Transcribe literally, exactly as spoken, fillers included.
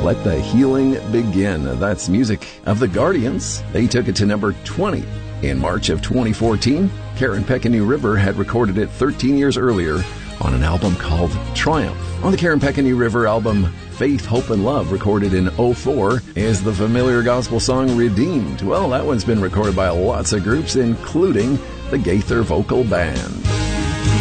Let the Healing Begin. That's music of The Guardians. They took it to number twenty. In March of twenty fourteen, Karen Peck and New River had recorded it thirteen years earlier on an album called Triumph. On the Karen Peck and New River album, Faith, Hope, and Love, recorded in oh four, is the familiar gospel song Redeemed. Well, that one's been recorded by lots of groups, including the Gaither Vocal Band.